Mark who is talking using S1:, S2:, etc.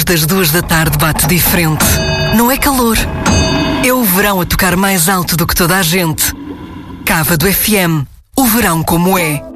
S1: das 2 da tarde bate diferente. Não é calor. É o verão a tocar mais alto do que toda a gente. Cávado FM. O verão como é.